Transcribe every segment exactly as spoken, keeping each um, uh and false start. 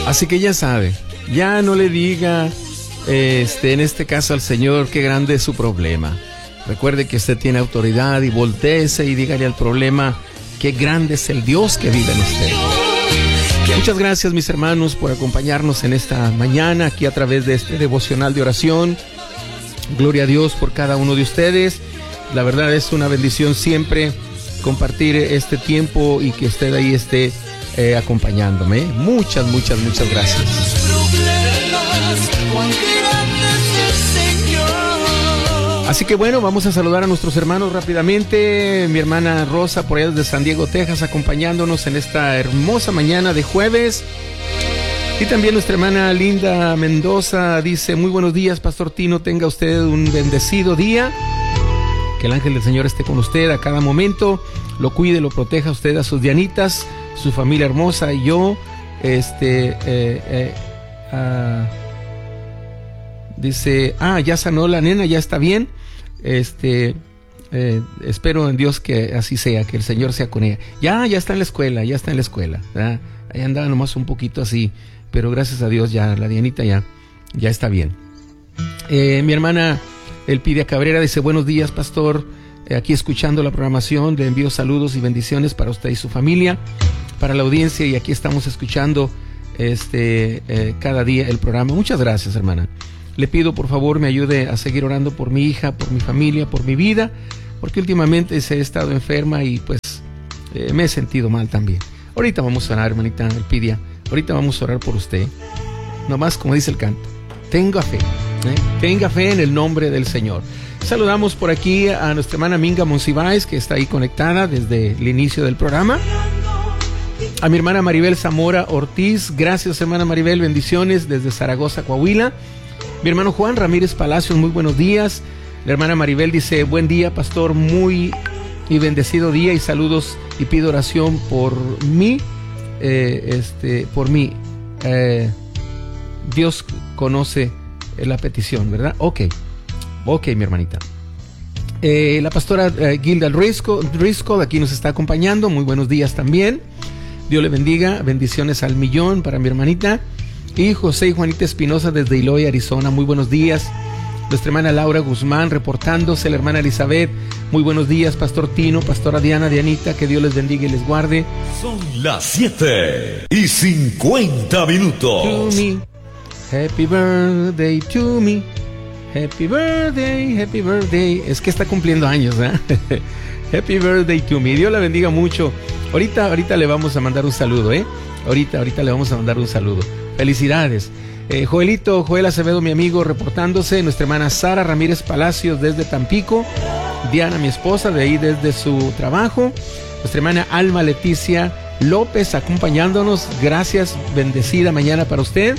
Así que ya sabe, ya no le diga, este, en este caso al Señor, qué grande es su problema. Recuerde que usted tiene autoridad y voltéese y dígale al problema qué grande es el Dios que vive en usted. Muchas gracias, mis hermanos, por acompañarnos en esta mañana aquí a través de este devocional de oración. Gloria a Dios por cada uno de ustedes. La verdad es una bendición siempre compartir este tiempo y que usted ahí esté eh, acompañándome. Muchas, muchas, muchas gracias. Así que bueno, vamos a saludar a nuestros hermanos rápidamente. Mi hermana Rosa, por allá desde San Diego, Texas, acompañándonos en esta hermosa mañana de jueves. Y también nuestra hermana Linda Mendoza dice: muy buenos días, Pastor Tino, tenga usted un bendecido día. Que el ángel del Señor esté con usted a cada momento, lo cuide, lo proteja a usted, a sus Dianitas, su familia hermosa y yo. Este, eh, eh, uh, dice, ah, ya sanó la nena, ya está bien. Este, eh, espero en Dios que así sea, que el Señor sea con ella. Ya, ya está en la escuela, ya está en la escuela, ¿verdad? Ahí andaba nomás un poquito así, pero gracias a Dios ya, la Dianita ya, ya está bien. Eh, mi hermana Elpidia Cabrera dice: buenos días, pastor, eh, aquí escuchando la programación, le envío saludos y bendiciones para usted y su familia, para la audiencia, y aquí estamos escuchando este eh, cada día el programa. Muchas gracias, hermana. Le pido por favor me ayude a seguir orando por mi hija, por mi familia, por mi vida, porque últimamente se he estado enferma y pues eh, me he sentido mal también. Ahorita vamos a orar, hermanita Elpidia, ahorita vamos a orar por usted. Nomás como dice el canto, tenga fe, ¿eh? tenga fe en el nombre del Señor. Saludamos por aquí a nuestra hermana Minga Monsiváis, que está ahí conectada desde el inicio del programa. A mi hermana Maribel Zamora Ortiz, gracias hermana Maribel, bendiciones desde Zaragoza, Coahuila. Mi hermano Juan Ramírez Palacios, muy buenos días. La hermana Maribel dice: buen día, pastor, muy y bendecido día y saludos, y pido oración por mí, eh, este, por mí. Eh, Dios conoce la petición, ¿verdad? Ok, ok, mi hermanita. Eh, la pastora eh, Gilda Risco, Risco aquí nos está acompañando, muy buenos días también. Dios le bendiga, bendiciones al millón para mi hermanita. Y José y Juanita Espinosa desde Eloy, Arizona, muy buenos días. Nuestra hermana Laura Guzmán reportándose, la hermana Elizabeth, muy buenos días, Pastor Tino, Pastora Diana, Dianita, que Dios les bendiga y les guarde. Son las siete y cincuenta minutos. To me, happy birthday to me, happy birthday, happy birthday. Es que está cumpliendo años, ¿eh? Happy birthday to me, Dios la bendiga mucho. Ahorita, ahorita le vamos a mandar un saludo, ¿eh? Ahorita, ahorita le vamos a mandar un saludo. Felicidades. Eh, Joelito, Joel Acevedo, mi amigo, reportándose. Nuestra hermana Sara Ramírez Palacios desde Tampico. Diana, mi esposa, de ahí desde su trabajo. Nuestra hermana Alma Leticia López acompañándonos. Gracias, bendecida mañana para usted.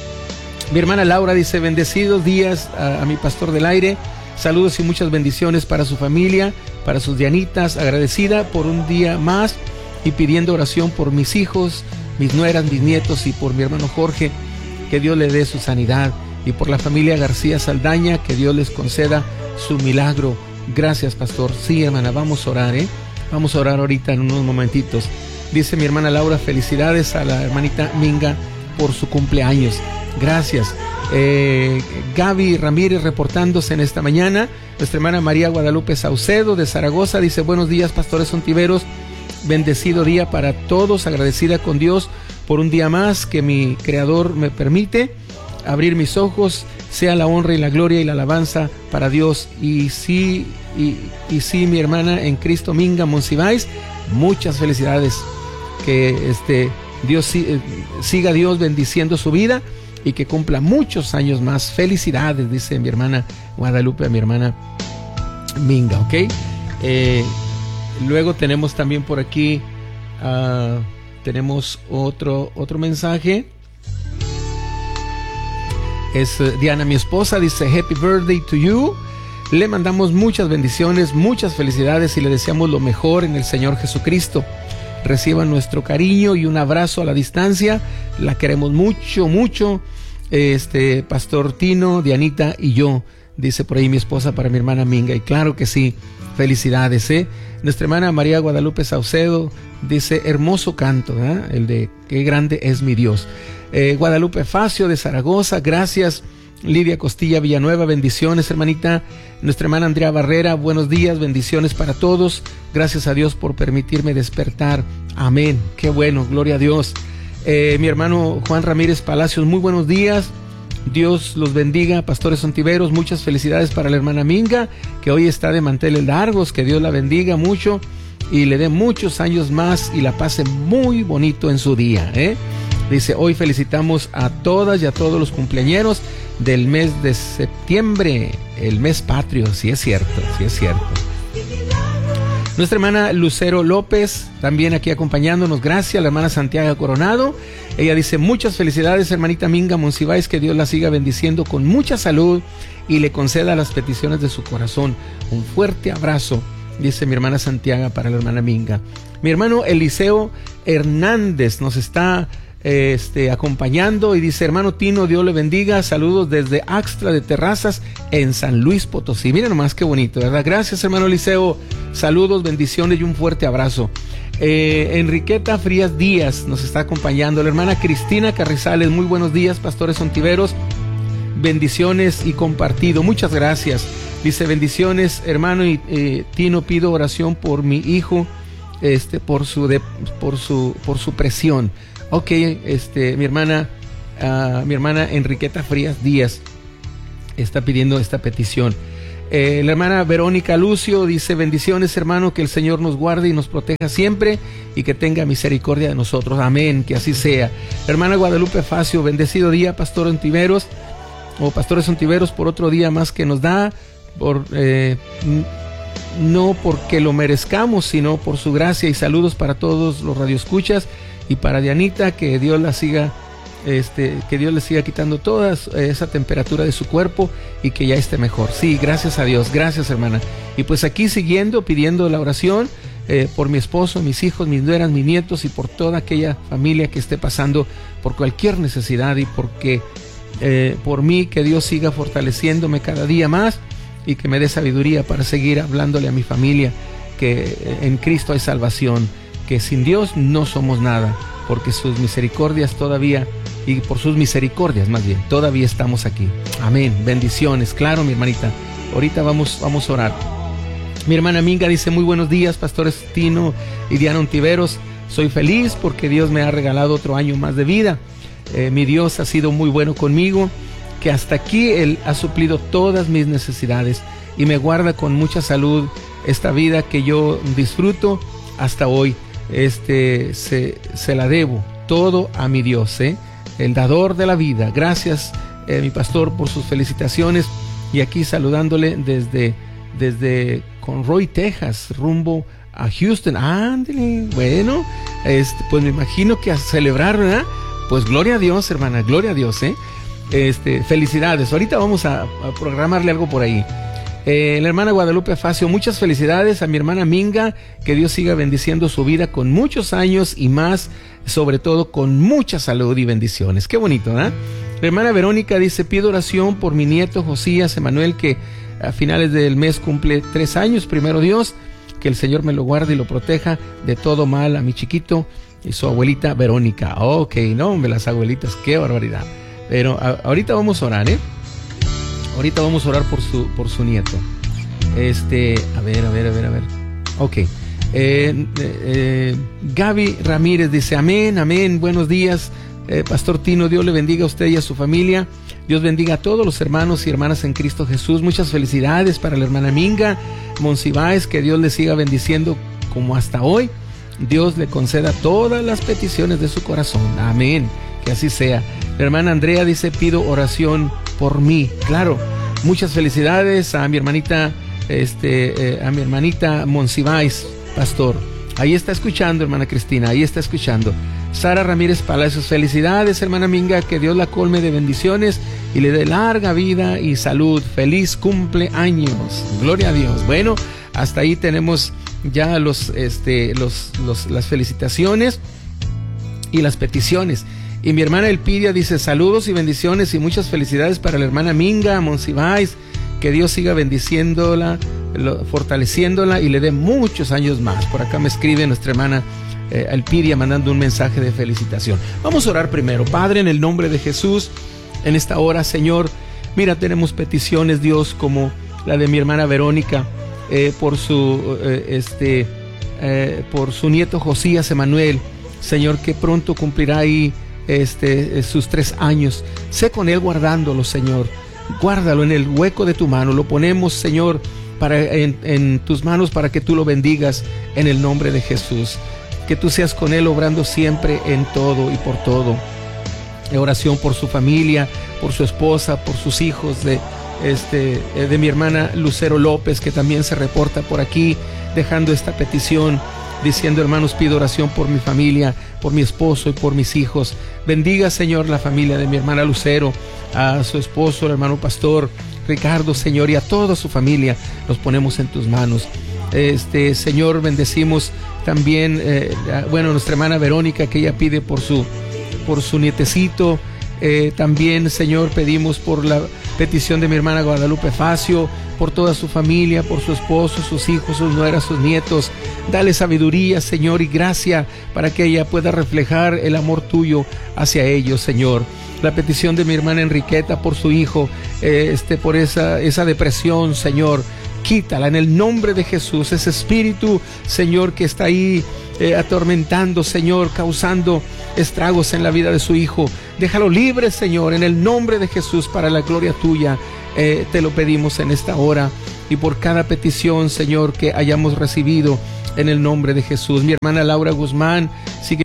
Mi hermana Laura dice: bendecidos días a, a mi pastor del aire. Saludos y muchas bendiciones para su familia, para sus Dianitas. Agradecida por un día más y pidiendo oración por mis hijos, mis nueras, mis nietos y por mi hermano Jorge, que Dios le dé su sanidad, y por la familia García Saldaña, que Dios les conceda su milagro. Gracias, pastor. Sí, hermana, vamos a orar, ¿eh? Vamos a orar ahorita en unos momentitos. Dice mi hermana Laura: felicidades a la hermanita Minga por su cumpleaños. Gracias. Eh, Gaby Ramírez reportándose en esta mañana. Nuestra hermana María Guadalupe Saucedo de Zaragoza dice: buenos días, pastores ontiveros. Bendecido día para todos, agradecida con Dios por un día más que mi Creador me permite abrir mis ojos. Sea la honra y la gloria y la alabanza para Dios. Y sí, y, y sí, mi hermana en Cristo Minga Monsiváis, muchas felicidades. Que este Dios siga Dios bendiciendo su vida y que cumpla muchos años más. Felicidades, dice mi hermana Guadalupe a mi hermana Minga, ¿ok? Eh, luego tenemos también por aquí, uh, tenemos otro, otro mensaje. Es uh, Diana, mi esposa, dice: happy birthday to you. Le mandamos muchas bendiciones, muchas felicidades y le deseamos lo mejor en el Señor Jesucristo. Reciban nuestro cariño y un abrazo a la distancia. La queremos mucho, mucho. Este, Pastor Tino, Dianita y yo, dice por ahí mi esposa para mi hermana Minga. Y claro que sí, felicidades, ¿eh? Nuestra hermana María Guadalupe Saucedo dice: hermoso canto, ¿eh? El de qué grande es mi Dios. Eh, Guadalupe Facio de Zaragoza, gracias. Lidia Costilla Villanueva, bendiciones, hermanita. Nuestra hermana Andrea Barrera, buenos días, bendiciones para todos. Gracias a Dios por permitirme despertar. Amén. Qué bueno, gloria a Dios. Eh, mi hermano Juan Ramírez Palacios, muy buenos días. Dios los bendiga, pastores ontiveros. Muchas felicidades para la hermana Minga, que hoy está de manteles largos. Que Dios la bendiga mucho y le dé muchos años más y la pase muy bonito en su día, ¿eh? Dice, hoy felicitamos a todas y a todos los cumpleañeros del mes de septiembre, el mes patrio. Sí es cierto, sí es cierto. Nuestra hermana Lucero López, también aquí acompañándonos, gracias. La hermana Santiago Coronado, ella dice, muchas felicidades, hermanita Minga Monsiváis, que Dios la siga bendiciendo con mucha salud y le conceda las peticiones de su corazón. Un fuerte abrazo, dice mi hermana Santiago, para la hermana Minga. Mi hermano Eliseo Hernández nos está Este, acompañando y dice, hermano Tino, Dios le bendiga, saludos desde Axtla de Terrazas en San Luis Potosí. Miren nomás qué bonito, ¿verdad? Gracias, hermano Eliseo, saludos, bendiciones y un fuerte abrazo. eh, Enriqueta Frías Díaz nos está acompañando. La hermana Cristina Carrizales, muy buenos días, pastores ontiveros, bendiciones y compartido, muchas gracias. Dice, bendiciones, hermano y eh, Tino, pido oración por mi hijo, este, por su de, por su por su presión. Ok, este, mi hermana, uh, mi hermana Enriqueta Frías Díaz está pidiendo esta petición. Eh, la hermana Verónica Lucio dice, bendiciones, hermano, que el Señor nos guarde y nos proteja siempre y que tenga misericordia de nosotros. Amén, que así sea. La hermana Guadalupe Facio, bendecido día, pastor ontiveros, o pastores ontiveros, por otro día más que nos da, por eh, no porque lo merezcamos, sino por su gracia, y saludos para todos los radioescuchas. Y para Dianita, que Dios la siga, este, que Dios le siga quitando toda esa temperatura de su cuerpo y que ya esté mejor. Sí, gracias a Dios, gracias, hermana. Y pues aquí siguiendo, pidiendo la oración eh, por mi esposo, mis hijos, mis nueras, mis nietos y por toda aquella familia que esté pasando por cualquier necesidad, y porque eh, por mí, que Dios siga fortaleciéndome cada día más y que me dé sabiduría para seguir hablándole a mi familia que en Cristo hay salvación, que sin Dios no somos nada, porque sus misericordias todavía, y por sus misericordias más bien, todavía estamos aquí. Amén, bendiciones, claro, mi hermanita. Ahorita vamos, vamos a orar. Mi hermana Minga dice, muy buenos días, pastores Tino y Diana Ontiveros. Soy feliz porque Dios me ha regalado otro año más de vida. Eh, mi Dios ha sido muy bueno conmigo, que hasta aquí Él ha suplido todas mis necesidades y me guarda con mucha salud esta vida que yo disfruto hasta hoy. Este, se, se la debo todo a mi Dios, ¿eh? El dador de la vida. Gracias, eh, mi pastor, por sus felicitaciones. Y aquí saludándole desde, desde Conroy, Texas, rumbo a Houston. Ándale, bueno, este, pues me imagino que a celebrar, ¿verdad? Pues gloria a Dios, hermana, gloria a Dios, ¿eh? Este, felicidades. Ahorita vamos a, a programarle algo por ahí. Eh, la hermana Guadalupe Facio, muchas felicidades a mi hermana Minga, que Dios siga bendiciendo su vida con muchos años y más, sobre todo con mucha salud y bendiciones. Qué bonito, ¿verdad? La hermana Verónica dice, pido oración por mi nieto Josías Emanuel, que a finales del mes cumple tres años, primero Dios, que el Señor me lo guarde y lo proteja de todo mal, a mi chiquito y su abuelita Verónica. Ok, no, hombre, las abuelitas, qué barbaridad. Pero a, ahorita vamos a orar, ¿eh? Ahorita vamos a orar por su, por su nieto. Este, a ver, a ver, a ver, a ver. Ok. Eh, eh, Gaby Ramírez dice, amén, amén, buenos días, eh, Pastor Tino, Dios le bendiga a usted y a su familia. Dios bendiga a todos los hermanos y hermanas en Cristo Jesús. Muchas felicidades para la hermana Minga Monsiváis, que Dios le siga bendiciendo como hasta hoy. Dios le conceda todas las peticiones de su corazón. Amén. Que así sea. La hermana Andrea dice, pido oración por mí. Claro, muchas felicidades a mi hermanita, este, eh, a mi hermanita Monsiváis, pastor. Ahí está escuchando, hermana Cristina, ahí está escuchando. Sara Ramírez Palacios, felicidades, hermana Minga, que Dios la colme de bendiciones y le dé larga vida y salud. Feliz cumpleaños. Gloria a Dios. Bueno, hasta ahí tenemos ya los, este, los, los, las felicitaciones y las peticiones. Y mi hermana Elpidia dice, saludos y bendiciones y muchas felicidades para la hermana Minga Monsiváis, que Dios siga bendiciéndola, lo, fortaleciéndola y le dé muchos años más. Por acá me escribe nuestra hermana eh, Alpiria mandando un mensaje de felicitación. Vamos a orar primero. Padre, en el nombre de Jesús, en esta hora, Señor, mira, tenemos peticiones, Dios, como la de mi hermana Verónica, eh, por su eh, este eh, por su nieto Josías Emanuel, Señor, que pronto cumplirá ahí este sus tres años. Sé con él guardándolo, Señor. Guárdalo en el hueco de tu mano. Lo ponemos, Señor, para en, en tus manos, para que tú lo bendigas en el nombre de Jesús. Que tú seas con él obrando siempre en todo y por todo. Oración por su familia, por su esposa, por sus hijos, de, este, de mi hermana Lucero López, que también se reporta por aquí, dejando esta petición, diciendo: hermanos, pido oración por mi familia, por mi esposo y por mis hijos. Bendiga, Señor, la familia de mi hermana Lucero, a su esposo, el hermano pastor Ricardo, Señor, y a toda su familia. Los ponemos en tus manos. Este, Señor, bendecimos también, eh, bueno, nuestra hermana Verónica, que ella pide por su por su nietecito. Eh, también, Señor, pedimos por la petición de mi hermana Guadalupe Facio, por toda su familia, por su esposo, sus hijos, sus nueras, sus nietos. Dale sabiduría, Señor, y gracia para que ella pueda reflejar el amor tuyo hacia ellos, Señor. La petición de mi hermana Enriqueta por su hijo, eh, este, por esa, esa depresión, Señor. Quítala en el nombre de Jesús, ese espíritu, Señor, que está ahí eh, atormentando, Señor, causando estragos en la vida de su hijo. Déjalo libre, Señor, en el nombre de Jesús, para la gloria tuya. Eh, te lo pedimos en esta hora, y por cada petición, Señor, que hayamos recibido, en el nombre de Jesús. Mi hermana Laura Guzmán sigue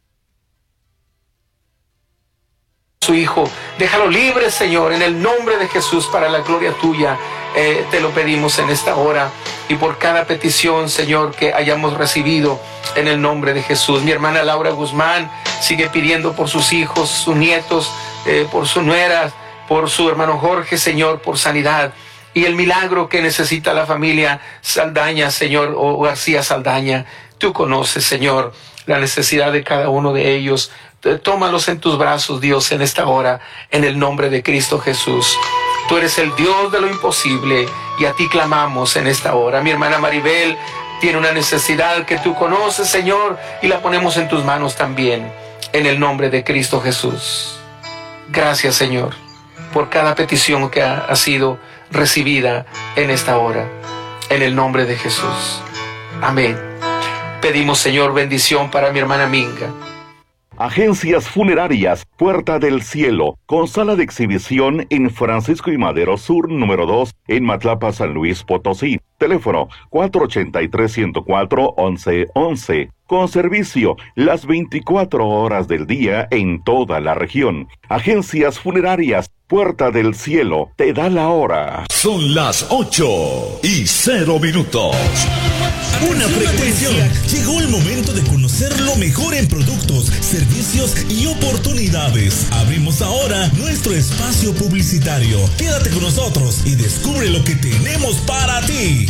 su hijo. Déjalo libre, Señor, en el nombre de Jesús, para la gloria tuya. Eh, te lo pedimos en esta hora, y por cada petición, Señor, que hayamos recibido, en el nombre de Jesús. Mi hermana Laura Guzmán sigue pidiendo por sus hijos, sus nietos, eh, por su nuera, por su hermano Jorge, Señor, por sanidad y el milagro que necesita la familia Saldaña, Señor, o García Saldaña. Tú conoces, Señor, la necesidad de cada uno de ellos. Tómalos en tus brazos, Dios, en esta hora, en el nombre de Cristo Jesús. Tú eres el Dios de lo imposible, y a ti clamamos en esta hora. Mi hermana Maribel tiene una necesidad que tú conoces, Señor, y la ponemos en tus manos también, en el nombre de Cristo Jesús. Gracias, Señor, por cada petición que ha, ha sido recibida en esta hora, en el nombre de Jesús. Amén. Pedimos, Señor, bendición para mi hermana Minga. Agencias Funerarias Puerta del Cielo, con sala de exhibición en Francisco y Madero Sur, número dos, en Matlapa, San Luis Potosí. Teléfono cuatro ochenta y tres, ciento cuatro, once once. Con servicio las veinticuatro horas del día en toda la región. Agencias Funerarias Puerta del Cielo te da la hora. Son las ocho y cero minutos. Una frecuencia. Llegó el momento de conocer lo mejor en productos, servicios y oportunidades. Abrimos ahora nuestro espacio publicitario. Quédate con nosotros y descubre lo que tenemos para ti.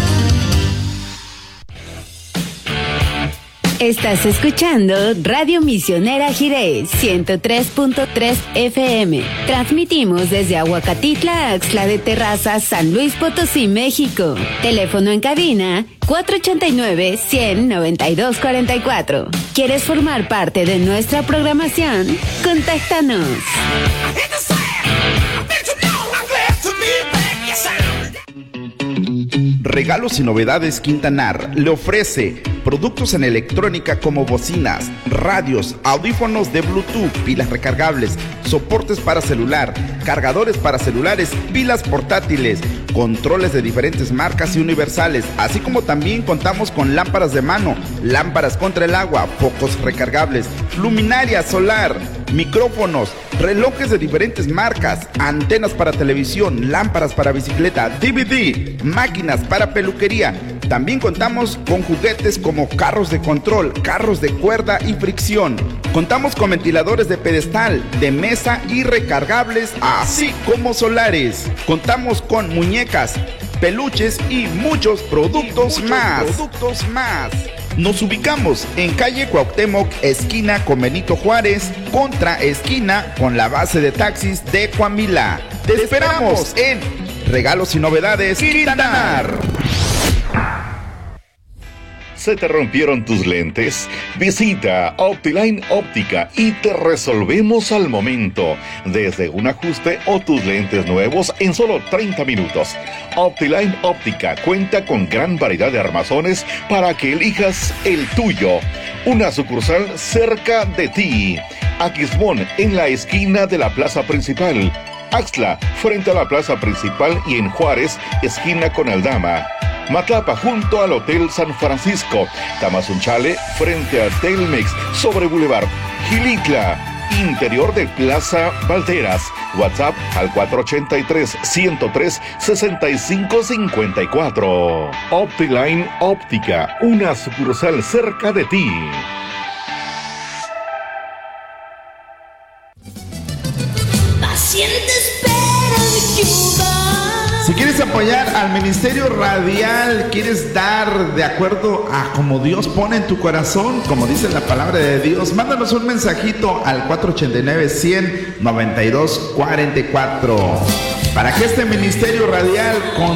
Estás escuchando Radio Misionera Jiré ciento tres punto tres F M. Transmitimos desde Aguacatitla, Axtla de Terraza, San Luis Potosí, México. Teléfono en cabina cuatro ochenta y nueve, cien, noventa y dos cuarenta y cuatro. ¿Quieres formar parte de nuestra programación? Contáctanos. Regalos y Novedades Quintanar le ofrece productos en electrónica como bocinas, radios, audífonos de Bluetooth, pilas recargables, soportes para celular, cargadores para celulares, pilas portátiles, controles de diferentes marcas y universales, así como también contamos con lámparas de mano, lámparas contra el agua, focos recargables, luminaria solar, micrófonos, relojes de diferentes marcas, antenas para televisión, lámparas para bicicleta, D V D, máquinas para peluquería. También contamos con juguetes como carros de control, carros de cuerda y fricción. Contamos con ventiladores de pedestal, de mesa y recargables, así como solares. Contamos con muñecas, peluches y muchos productos, y muchos más. productos más. Nos ubicamos en calle Cuauhtémoc, esquina con Benito Juárez, contra esquina con la base de taxis de Coahuila. Te, Te esperamos en Regalos y Novedades Quintanar. ¿Se te rompieron tus lentes? Visita Optiline Óptica y te resolvemos al momento, desde un ajuste o tus lentes nuevos en solo treinta minutos. Optiline Óptica cuenta con gran variedad de armazones para que elijas el tuyo. Una sucursal cerca de ti. Aquismón, en la esquina de la plaza principal. Axtla, frente a la plaza principal, y en Juárez, esquina con Aldama. Matlapa, junto al Hotel San Francisco. Tamazunchale, frente a Telmex, sobre Boulevard. Gilitla, interior de Plaza Valteras. WhatsApp al cuatro ochenta y tres, ciento tres, sesenta y cinco cincuenta y cuatro. Optiline Óptica, una sucursal cerca de ti. Si quieres apoyar al Ministerio Radial, quieres dar de acuerdo a como Dios pone en tu corazón, como dice la palabra de Dios, mándanos un mensajito al cuatro ochenta y nueve, cien, noventa y dos cuarenta y cuatro para que este Ministerio Radial con